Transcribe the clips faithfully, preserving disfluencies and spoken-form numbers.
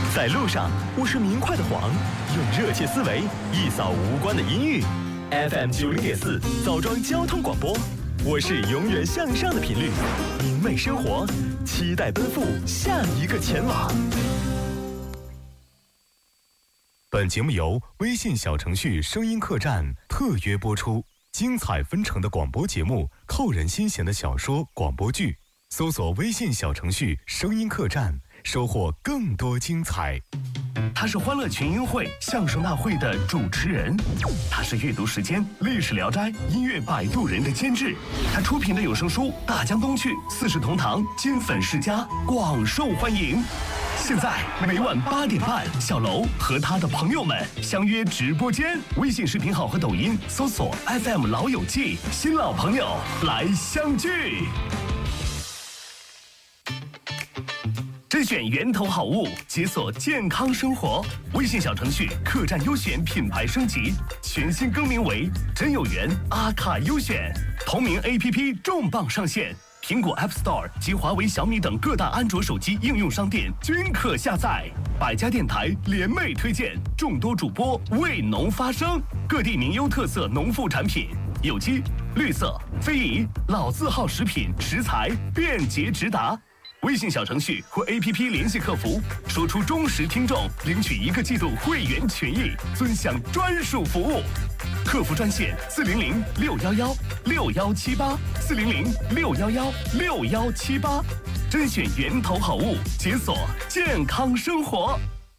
在路上，我是明快的黄，用热切思维一扫无关的阴郁。F M 九零点四枣庄交通广播，我是永远向上的频率，明媚生活，期待奔赴下一个前往。本节目由微信小程序声音客栈特约播出，精彩纷呈的广播节目，扣人心弦的小说、广播剧，搜索微信小程序声音客栈，收获更多精彩。 他是欢乐群英会相声大会的主持人，他是阅读时间历史聊斋音乐摆渡人的监制，他出品的有声书《大江东去》四世同堂金粉世家广受欢迎。现在每晚八点半，小楼和他的朋友们相约直播间，微信视频号和抖音搜索 F M 老友记，新老朋友来相聚。甄选源头好物，解锁健康生活。微信小程序客栈优选品牌升级，全新更名为真有缘阿卡优选。同名 A P P 重磅上线，苹果 App Store 及华为、小米等各大安卓手机应用商店均可下载。百家电台联袂推荐，众多主播为农发声，各地名优特色农副产品，有机、绿色、非遗、老字号食品食材便捷直达。微信小程序或 A P P 联系客服，说出忠实听众，领取一个季度会员权益，尊享专属服务。客服专线四零零六幺幺六幺七八四零零六幺幺六幺七八，甄选源头好物，解锁健康生活。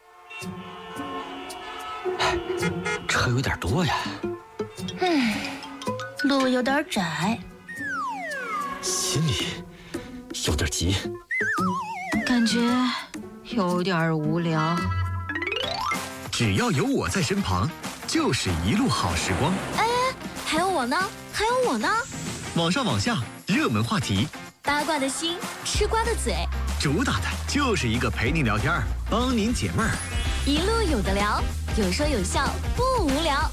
车有点多呀， 嗯，路有点窄， 心里有点急， 感觉有点无聊。 只要有我在身旁，就是一路好时光。 哎，还有我呢，还有我呢。 网上网下，热门话题， 八卦的心，吃瓜的嘴， 主打的就是一个陪您聊天，帮您解闷儿。 一路有的聊，有说有笑，不无聊。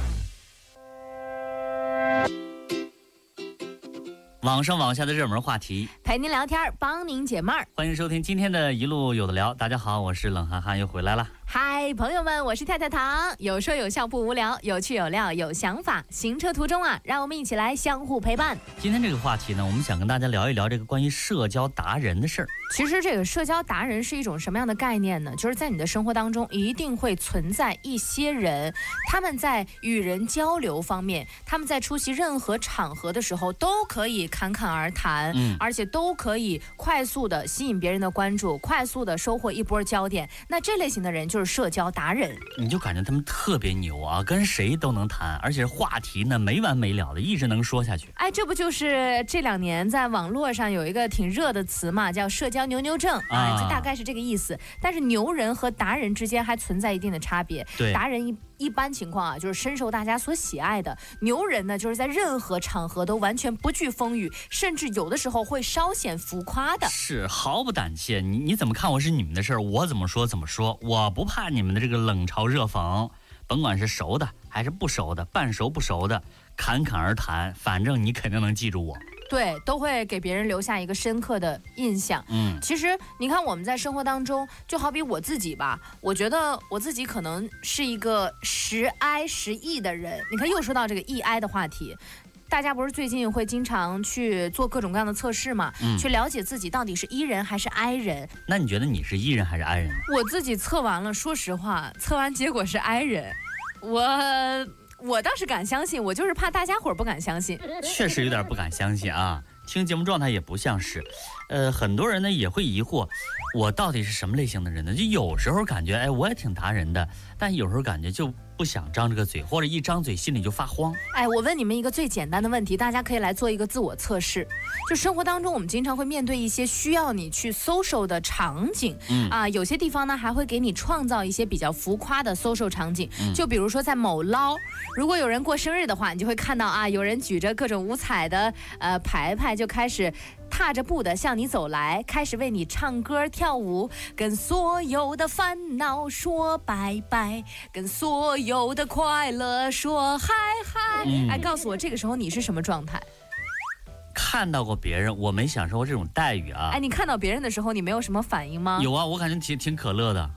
网上网下的热门话题， 陪您聊天，帮您解闷儿。 欢迎收听今天的一路有的聊。大家好，我是冷涵涵，又回来了。 嗨，朋友们，我是跳跳糖，有说有笑不无聊，有趣有料有想法。行车途中啊，让我们一起来相互陪伴。 今天这个话题呢，我们想跟大家聊一聊这个关于社交达人的事儿。 其实这个社交达人是一种什么样的概念呢？就是在你的生活当中一定会存在一些人，他们在与人交流方面，他们在出席任何场合的时候都可以侃侃而谈，嗯，而且都可以快速的吸引别人的关注，快速的收获一波焦点。那这类型的人就是社交达人， 你就感觉他们特别牛啊，跟谁都能谈，而且话题呢没完没了的，一直能说下去。 哎，这不就是这两年在网络上有一个挺热的词嘛，叫社交牛牛症啊，这大概是这个意思。但是牛人和达人之间还存在一定的差别。 对， 达人一一般情况啊，就是深受大家所喜爱的；牛人呢，就是在任何场合都完全不惧风雨，甚至有的时候会稍显浮夸的。 是毫不胆怯，你你怎么看我是你们的事儿，我怎么说怎么说，我不怕你们的这个冷嘲热讽，甭管是熟的还是不熟的，半熟不熟的，侃侃而谈，反正你肯定能记住我。 对，都会给别人留下一个深刻的印象。嗯，其实你看我们在生活当中，就好比我自己吧，我觉得我自己可能是一个时 I 时 E 的人。你看又说到这个 E I 的话题，大家不是最近会经常去做各种各样的测试嘛，嗯，去了解自己到底是 E 人还是 I 人。 那你觉得你是 E 人还是 I 人？ 我自己测完了，说实话，测完结果是 I 人。我我倒是敢相信，我就是怕大家伙不敢相信。 确实有点不敢相信啊，听节目状态也不像是。呃，很多人呢也会疑惑，我到底是什么类型的人呢？就有时候感觉，哎，我也挺达人的，但有时候感觉就不想张这个嘴，或者一张嘴心里就发慌。 哎，我问你们一个最简单的问题，大家可以来做一个自我测试。就生活当中，我们经常会面对一些需要你去 social 的场景，嗯啊，有些地方呢还会给你创造一些比较浮夸的 social 场景。嗯、就比如说在某捞，如果有人过生日的话，你就会看到啊，有人举着各种五彩的呃牌牌就开始踏着步的向你走来，开始为你唱歌跳舞，跟所有的烦恼说拜拜，跟所有的快乐说嗨嗨。嗯、哎，告诉我这个时候你是什么状态？ 看到过别人，我没享受过这种待遇啊。 哎，你看到别人的时候，你没有什么反应吗？ 有啊，我感觉挺挺可乐的。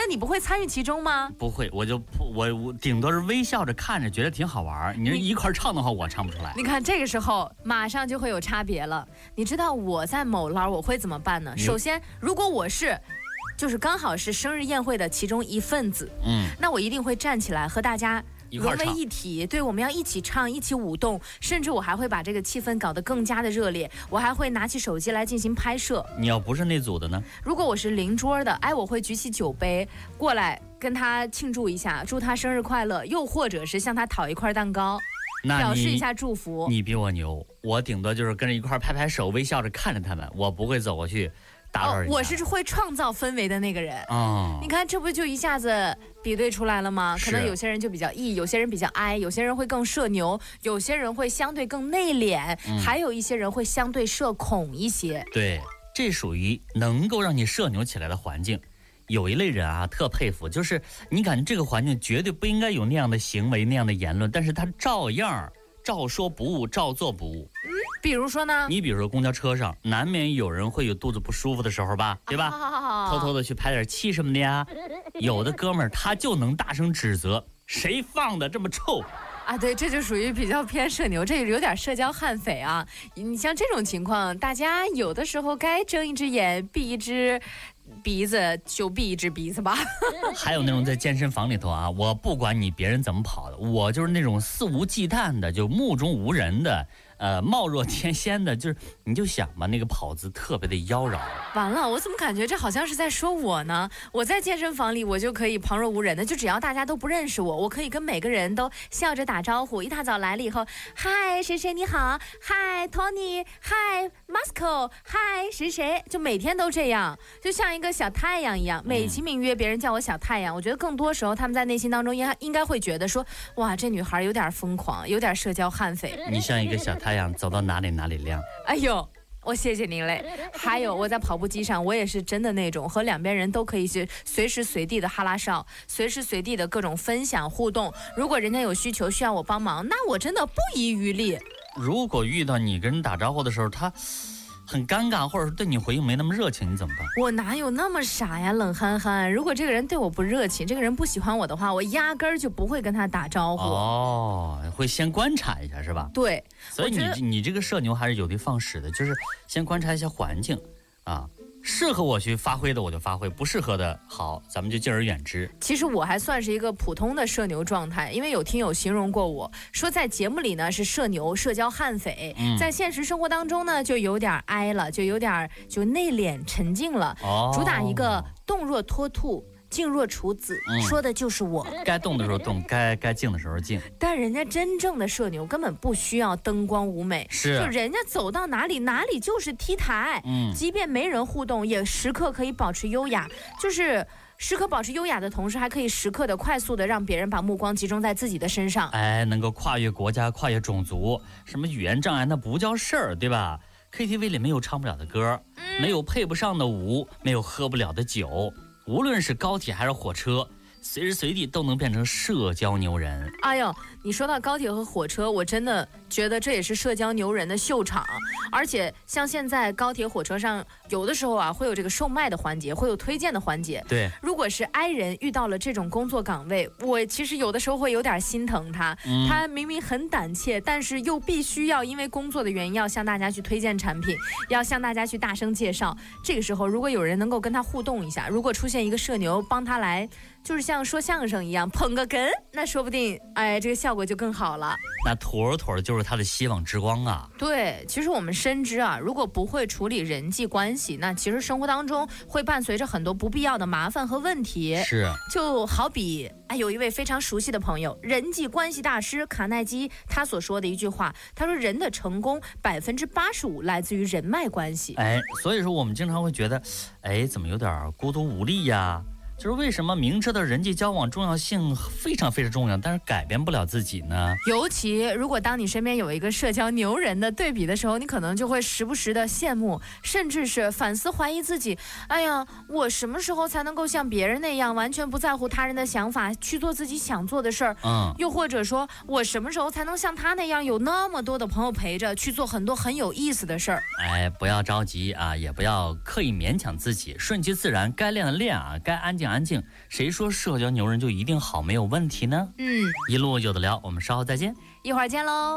你不会参与其中吗？ 不会，我就我我顶多是微笑着看着，觉得挺好玩。你这一块唱的话，我唱不出来。 你看这个时候马上就会有差别了。你知道我在某捞我会怎么办呢？首先，如果我是就是刚好是生日宴会的其中一份子，嗯，那我一定会站起来和大家融为一体，对，我们要一起唱，一起舞动，甚至我还会把这个气氛搞得更加的热烈，我还会拿起手机来进行拍摄。 你要不是那组的呢？ 如果我是邻桌的，哎，我会举起酒杯过来跟他庆祝一下，祝他生日快乐，又或者是向他讨一块蛋糕，表示一下祝福。 你比我牛，我顶多就是跟着一块拍拍手，微笑着看着他们，我不会走过去打扰人家。 哦，我是会创造氛围的那个人。哦，你看这不就一下子比对出来了吗？可能有些人就比较 E， 有些人比较 I， 有些人会更社牛，有些人会相对更内敛，嗯，还有一些人会相对社恐一些。 对，这属于能够让你社牛起来的环境。有一类人啊，特佩服，就是你感觉这个环境绝对不应该有那样的行为、那样的言论，但是他照样照说不误，照做不误。 嗯，比如说呢？ 你比如说公交车上，难免有人会有肚子不舒服的时候吧，对吧？ 啊， 偷偷的去排点气什么的呀。有的哥们儿他就能大声指责，谁放的这么臭？ 啊，对，这就属于比较偏社牛，这有点社交悍匪啊。你像这种情况，大家有的时候该睁一只眼闭一只鼻子就闭一只鼻子吧。 还有那种在健身房里头啊，我不管你别人怎么跑的，我就是那种肆无忌惮的，就目中无人的，呃，貌若天仙的，就是你就想吧，那个跑姿特别的妖娆。 完了，我怎么感觉这好像是在说我呢？我在健身房里，我就可以旁若无人的，就只要大家都不认识我，我可以跟每个人都笑着打招呼。一大早来了以后，嗨，谁谁你好，嗨 Tony， 嗨 Moscow， 嗨谁谁，就每天都这样，就像一个小太阳一样，美其名曰别人叫我小太阳。我觉得更多时候他们在内心当中应应该会觉得说，哇，这女孩有点疯狂，有点社交悍匪。 你像一个小太阳，走到哪里哪里亮。 哎呦，我谢谢您嘞。还有我在跑步机上，我也是真的那种和两边人都可以去随时随地的哈拉少，随时随地的各种分享互动。如果人家有需求需要我帮忙，那我真的不遗余力。 如果遇到你跟人打招呼的时候，他很尴尬，或者是对你回应没那么热情，你怎么办？ 我哪有那么傻呀，冷憨憨。如果这个人对我不热情，这个人不喜欢我的话，我压根儿就不会跟他打招呼。 哦，会先观察一下是吧？ 对， 所以你你这个社牛还是有的放矢的，就是先观察一下环境啊。适合我去发挥的我就发挥，不适合的好，咱们就敬而远之。 其实我还算是一个普通的社牛状态，因为有听友形容过我说，在节目里呢是社牛，社交悍匪，嗯，在现实生活当中呢就有点哀了，就有点就内敛沉静了，哦，主打一个动若脱兔，静若处子，嗯，说的就是我。 该动的时候动，该该静的时候静。 但人家真正的社牛根本不需要灯光舞美， 是， 就人家走到哪里哪里就是 T 台，嗯，即便没人互动，也时刻可以保持优雅，就是时刻保持优雅的同时，还可以时刻的快速的让别人把目光集中在自己的身上。 哎，能够跨越国家，跨越种族，什么语言障碍那不叫事儿，对吧？K T V 里没有唱不了的歌，嗯，没有配不上的舞，没有喝不了的酒。无论是高铁还是火车，随时随地都能变成社交牛人。 哎呦，你说到高铁和火车，我真的觉得这也是社交牛人的秀场。而且像现在高铁火车上有的时候啊，会有这个售卖的环节，会有推荐的环节。 对， 如果是 I 人遇到了这种工作岗位，我其实有的时候会有点心疼他，嗯，他明明很胆怯，但是又必须要因为工作的原因要向大家去推荐产品，要向大家去大声介绍。这个时候如果有人能够跟他互动一下，如果出现一个社牛帮他来就是像说相声一样捧个哏，那说不定哎这个效果就更好了。 那妥妥的就是他的希望之光啊。 对，其实我们深知啊，如果不会处理人际关系，那其实生活当中会伴随着很多不必要的麻烦和问题。 是， 就好比哎有一位非常熟悉的朋友，人际关系大师卡耐基，他所说的一句话，他说人的成功百分之八十五来自于人脉关系。 哎，所以说我们经常会觉得，哎，怎么有点孤独无力呀？就是为什么明知道人际交往重要性非常非常重要，但是改变不了自己呢？ 尤其如果当你身边有一个社交牛人的对比的时候，你可能就会时不时的羡慕，甚至是反思怀疑自己。哎呀，我什么时候才能够像别人那样完全不在乎他人的想法，去做自己想做的事儿？嗯，又或者说我什么时候才能像他那样有那么多的朋友陪着，去做很多很有意思的事儿？ 哎，不要着急啊，也不要刻意勉强自己，顺其自然，该练的练啊，该安静静安静，谁说社交牛人就一定好没有问题呢？ 嗯， 一路有的聊，我们稍后再见， 一会儿见喽。